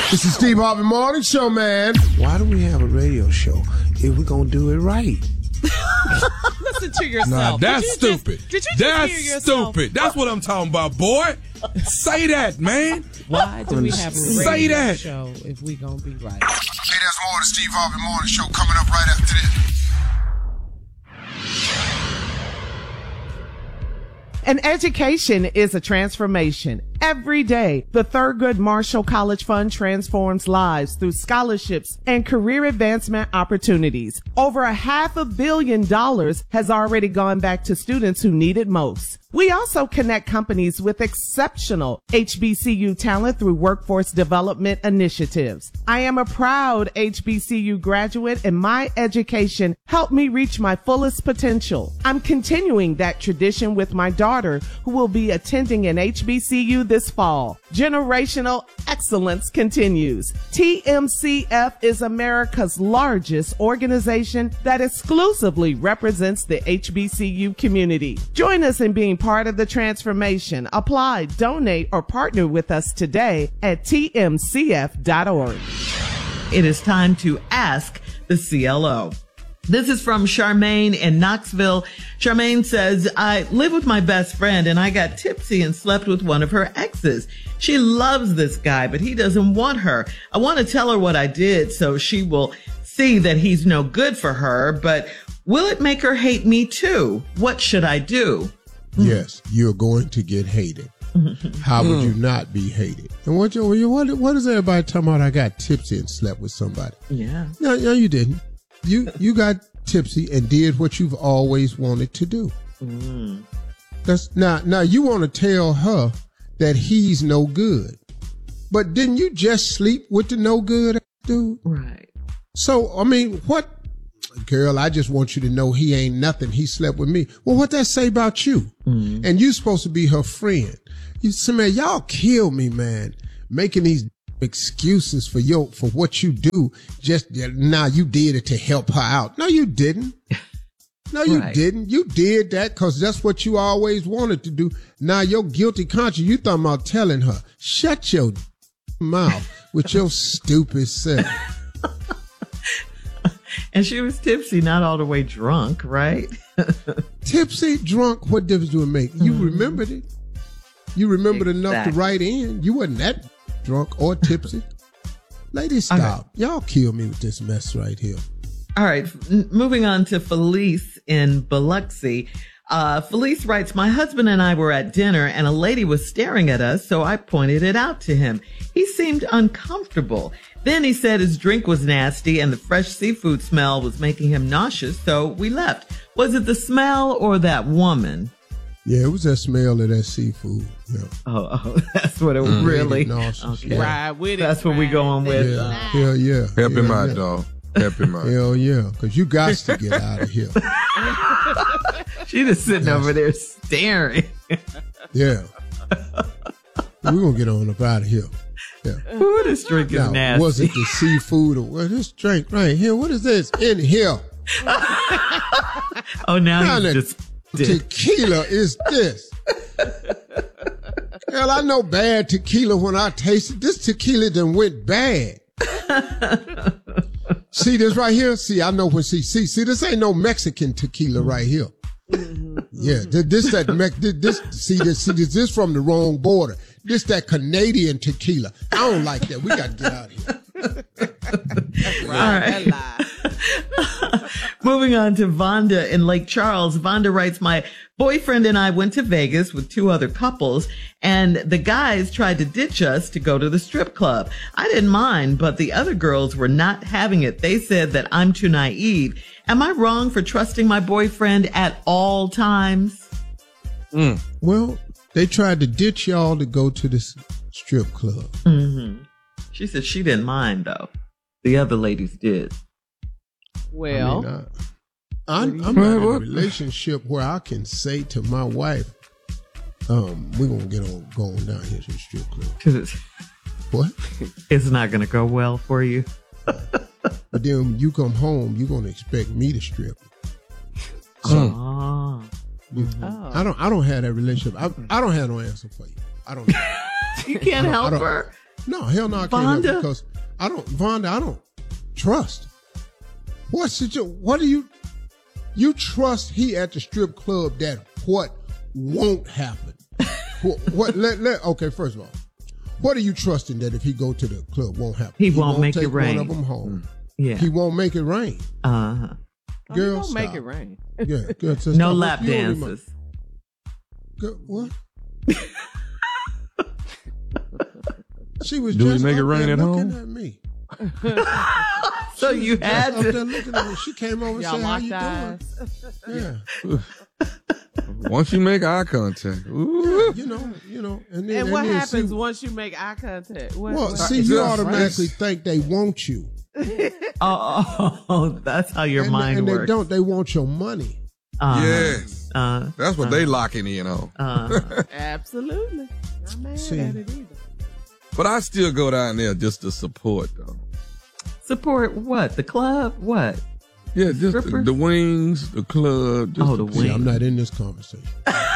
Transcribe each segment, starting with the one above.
This is Steve Harvey Morning Show, man. Why do we have a radio show if we're going to do it right? Listen to yourself. Nah, that's stupid. Did you that's hear yourself? stupid. That's what I'm talking about, boy. Say that, man. Why do we have a Say radio that. show if we gonna be right? Hey, there's more of the Steve Harvey Morning Show coming up right after this. An education is a transformation. Every day, the Thurgood Marshall College Fund transforms lives through scholarships and career advancement opportunities. Over $500 million has already gone back to students who need it most. We also connect companies with exceptional HBCU talent through workforce development initiatives. I am a proud HBCU graduate, and my education helped me reach my fullest potential. I'm continuing that tradition with my daughter, who will be attending an HBCU this fall. Generational excellence continues. TMCF is America's largest organization that exclusively represents the HBCU community. Join us in being part of the transformation. Apply, donate, or partner with us today at tmcf.org. It is time to ask the CLO. This is from Charmaine in Knoxville. Charmaine says, I live with my best friend and I got tipsy and slept with one of her exes. She loves this guy, but he doesn't want her. I want to tell her what I did so she will see that he's no good for her, but will it make her hate me too? What should I do? Yes, you're going to get hated. How would you not be hated? And what is everybody talking about? I got tipsy and slept with somebody. Yeah. No, you didn't. You got tipsy and did what you've always wanted to do. That's now you want to tell her that he's no good. But didn't you just sleep with the no good dude? Right. So, I mean, what? Girl, I just want you to know he ain't nothing. He slept with me. Well, what that say about you? And you supposed to be her friend. You say, man, y'all kill me, man. Making these excuses for what you do. Just now you did it to help her out. No, you didn't. No, you didn't. You did that because that's what you always wanted to do. Now your guilty conscience, you talking about telling her, shut your mouth with your stupid self. And she was tipsy, not all the way drunk, right? Tipsy, drunk, what difference do it make? You remembered it. You remembered enough to write in. You wasn't that drunk or tipsy. Ladies, stop. Okay. Y'all kill me with this mess right here. All right. Moving on to Felice in Biloxi. Felice writes, my husband and I were at dinner and a lady was staring at us, so I pointed it out to him. He seemed uncomfortable. Then he said his drink was nasty and the fresh seafood smell was making him nauseous, so we left. Was it the smell or that woman? Yeah, it was that smell of that seafood. Yeah. Oh, that's what it really. Okay. Ride with it. That's what we going with. Yeah. Hell yeah. Help him out, dog. Help him out. Hell yeah, because you got to get out of here. She just sitting over there staring. Yeah. We're going to get on up out of here. Yeah. Ooh, this drink is nasty. Was it the seafood or what? This drink right here, what is this in here? Oh, now he's just tequila is this? Hell, I know bad tequila when I taste it. This tequila done went bad. See this right here? See, I know when see, this ain't no Mexican tequila right here. Yeah, this from the wrong border. This that Canadian tequila. I don't like that. We got to get out of here. All right. Moving on to Vonda in Lake Charles. Vonda writes, my boyfriend and I went to Vegas with two other couples, and the guys tried to ditch us to go to the strip club. I didn't mind, but the other girls were not having it. They said that I'm too naive. Am I wrong for trusting my boyfriend at all times? Well, they tried to ditch y'all to go to this strip club. Mm-hmm. She said she didn't mind, though. The other ladies did. Well, I'm in a relationship where I can say to my wife, we're going to get on going down here to the strip club. What? It's not going to go well for you. But then when you come home, you're going to expect me to strip. So, I don't have that relationship. I don't have no answer for you. I don't know. You can't help her. No, hell no, I can't help because I don't trust. What do you trust he at the strip club that what won't happen? Okay, first of all, what are you trusting that if he go to the club won't happen? He won't make it rain. One of them home. Yeah. He won't make it rain. Uh-huh. Girl, don't make it rain. Yeah, girl, so no stop. lap dances. Girl, what? She was Do just we make it up rain there at looking home? at me. So you had Up there to. looking at me. She came over and Y'all said, "How locked you eyes. doing?" Yeah. Once you make eye contact, ooh. You know, and then And what happens see, once you make eye contact? see, you automatically think they want you, Oh, that's how your mind and works. they don't. They want your money. Yes. That's what they locking in on. Absolutely. Not mad See. at it either. But I still go down there just to support, though. Support what? The club? What? Yeah, just the wings, the club. Just Oh, the See, wings. I'm not in this conversation.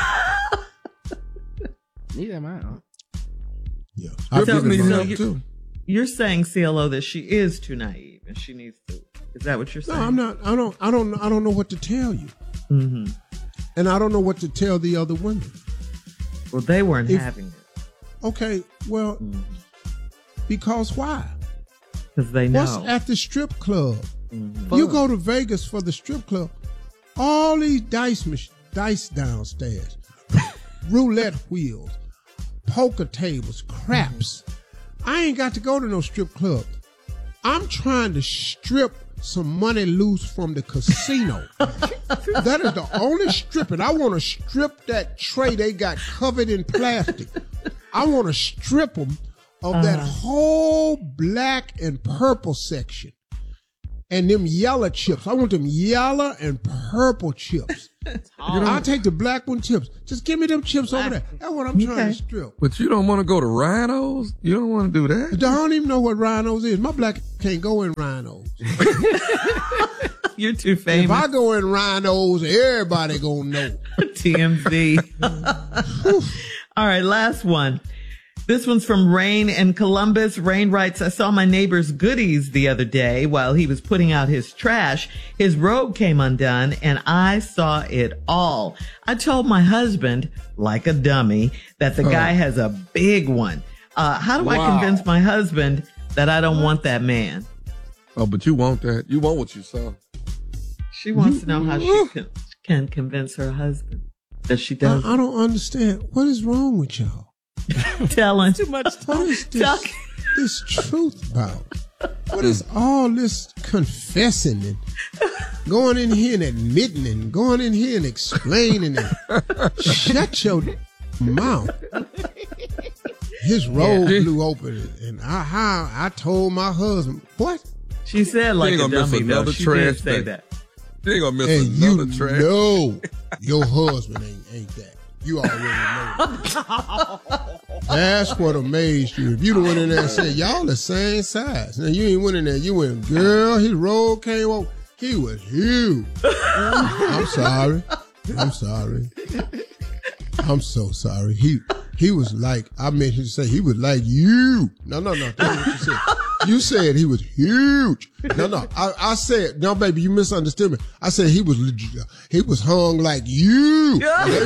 Neither am I. Yeah, Strippers I'll give need it my- help too. You're saying, CLO, that she is too naive and she needs to. Is that what you're No, saying? I'm not. I don't know what to tell you, Mm-hmm. and I don't know what to tell the other women. Well, they weren't If- having it Okay, well, because why? because they know. What's at the strip club? Mhm. You go to Vegas for the strip club. All these dice downstairs, roulette wheels, poker tables, craps. I ain't got to go to no strip club. I'm trying to strip some money loose from the casino. That is the only stripping. I want to strip that tray they got covered in plastic. I want to strip them of that whole black and purple section. And them yellow chips. I want them yellow and purple chips. I'll take the black one chips. Just give me them chips over there. That's what I'm trying to strip. But you don't want to go to Rhinos? You don't want to do that? I don't even know what Rhinos is. My black can't go in Rhinos. You're too If famous. I go in Rhinos, everybody gonna know. TMZ. All right, last one. This one's from Rain in Columbus. Rain writes, I saw my neighbor's goodies the other day while he was putting out his trash. His robe came undone and I saw it all. I told my husband, like a dummy, that the guy has a big one. How do I convince my husband that I don't want that man? Oh, but you want that. You want what you saw. She wants to know how she can convince her husband that she does. I don't understand. What is wrong with y'all? Tell him. Too much What is this truth about? What is all this confessing and going in here and admitting and going in here and explaining and shut your mouth. His robe blew open and I told my husband, what? She said like ain't a gonna miss dummy though. another She trash did say day. that. You ain't gonna miss And you another trash. know your husband ain't that. You already know. That's what amazed you. If you done went in there and said, y'all the same size. Now you ain't went in there. You went, girl, his robe came over. He was huge. I'm sorry. I'm so sorry. He was like, I meant to say he was like you. No. That's what you said. You said he was huge. No. I said, no, baby, you misunderstood me. I said he was hung like you.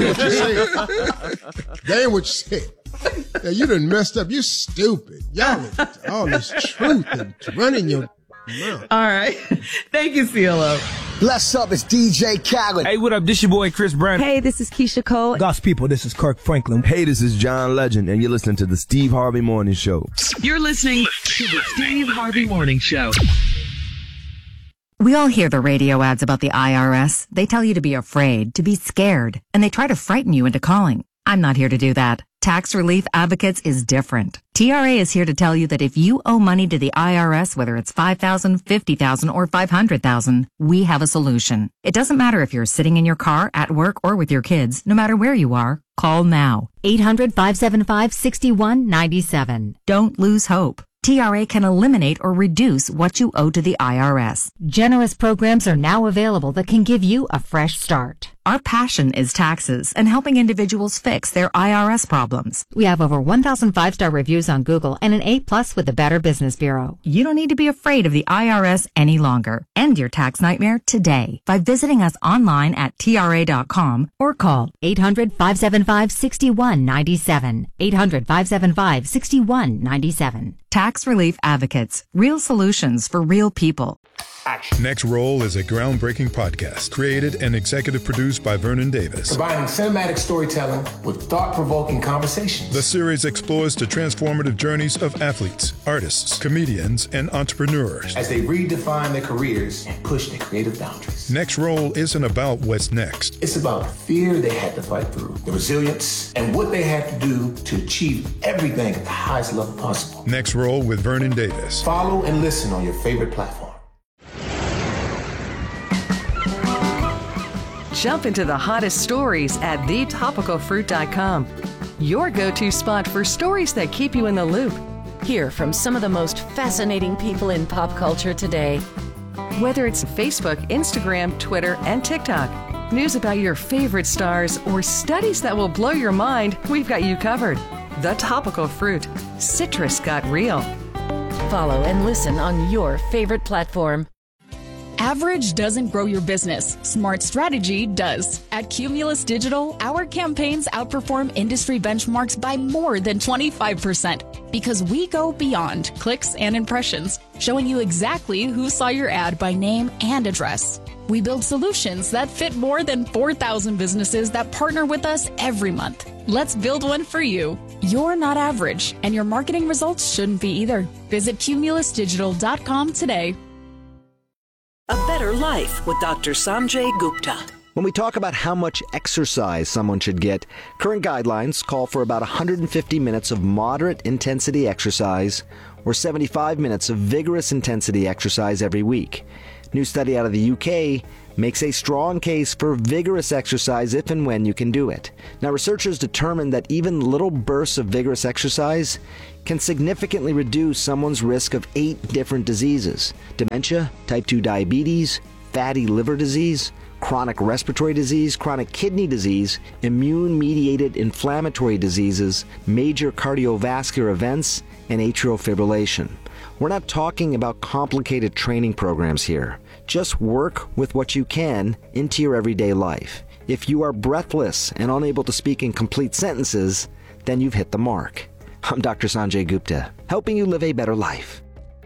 That ain't what you said. Now, you done messed up. You stupid. Y'all, all this truth and running your mouth. All right. Thank you, CLO. Bless up, it's DJ Khaled. Hey, what up? This your boy Chris Brown. Hey, this is Keisha Cole. Goss people, this is Kirk Franklin. Hey, this is John Legend, and you're listening to the Steve Harvey Morning Show. You're listening to the Steve Harvey Morning Show. We all hear the radio ads about the IRS. They tell you to be afraid, to be scared, and they try to frighten you into calling. I'm not here to do that. Tax Relief Advocates is different. TRA is here to tell you that if you owe money to the IRS, whether it's $5,000, $50,000, or $500,000, we have a solution. It doesn't matter if you're sitting in your car, at work, or with your kids. No matter where you are, call now. 800-575-6197. Don't lose hope. TRA can eliminate or reduce what you owe to the IRS. Generous programs are now available that can give you a fresh start. Our passion is taxes and helping individuals fix their IRS problems. We have over 1,000 5-star reviews on Google and an A+ with the Better Business Bureau. You don't need to be afraid of the IRS any longer. End your tax nightmare today by visiting us online at TRA.com or call 800-575-6197. 800-575-6197. Tax Relief Advocates. Real solutions for real people. Next Roll is a groundbreaking podcast created and executive produced by Vernon Davis. Combining cinematic storytelling with thought-provoking conversations. The series explores the transformative journeys of athletes, artists, comedians, and entrepreneurs as they redefine their careers and push their creative boundaries. Next Roll isn't about what's next. It's about the fear they had to fight through, the resilience, and what they had to do to achieve everything at the highest level possible. Next Roll with Vernon Davis. Follow and listen on your favorite platform. Jump into the hottest stories at thetopicalfruit.com. Your go-to spot for stories that keep you in the loop. Hear from some of the most fascinating people in pop culture today. Whether it's Facebook, Instagram, Twitter, and TikTok, news about your favorite stars, or studies that will blow your mind, we've got you covered. The Topical Fruit. Citrus got real. Follow and listen on your favorite platform. Average doesn't grow your business. Smart strategy does. At Cumulus Digital, our campaigns outperform industry benchmarks by more than 25% because we go beyond clicks and impressions, showing you exactly who saw your ad by name and address. We build solutions that fit more than 4,000 businesses that partner with us every month. Let's build one for you. You're not average, and your marketing results shouldn't be either. Visit cumulusdigital.com today. A Better Life with Dr. Sanjay Gupta. When we talk about how much exercise someone should get, current guidelines call for about 150 minutes of moderate intensity exercise or 75 minutes of vigorous intensity exercise every week. New study out of the UK makes a strong case for vigorous exercise if and when you can do it. Now, researchers determined that even little bursts of vigorous exercise can significantly reduce someone's risk of 8 different diseases: dementia, type 2 diabetes, fatty liver disease, chronic respiratory disease, chronic kidney disease, immune-mediated inflammatory diseases, major cardiovascular events, and atrial fibrillation. We're not talking about complicated training programs here. Just work with what you can into your everyday life. If you are breathless and unable to speak in complete sentences, then you've hit the mark. I'm Dr. Sanjay Gupta, helping you live a better life.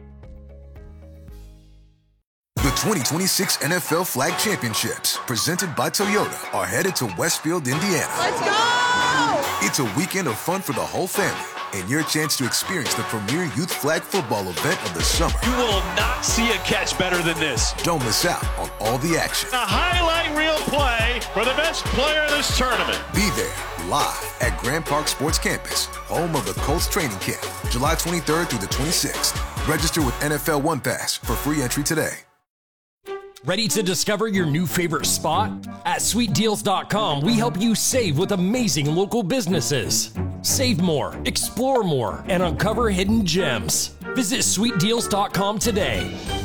The 2026 NFL Flag Championships, presented by Toyota, are headed to Westfield, Indiana. Let's go! It's a weekend of fun for the whole family and your chance to experience the premier youth flag football event of the summer. You will not see a catch better than this. Don't miss out on all the action. A highlight reel play for the best player in this tournament. Be there live at Grand Park Sports Campus, home of the Colts training camp, July 23rd through the 26th. Register with NFL One Pass for free entry today. Ready to discover your new favorite spot? At sweetdeals.com, we help you save with amazing local businesses. Save more, explore more, and uncover hidden gems. Visit sweetdeals.com today.